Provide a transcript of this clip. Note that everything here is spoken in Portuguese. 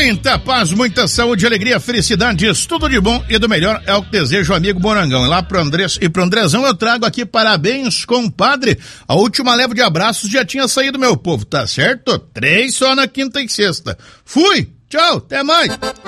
Muita paz, muita saúde, alegria, felicidade, tudo de bom e do melhor é o que deseja o amigo Morangão. E lá pro Andrés e pro Andrezão eu trago aqui parabéns, compadre. A última leva de abraços já tinha saído, meu povo, tá certo? 3 só na quinta e sexta. Fui, tchau, até mais.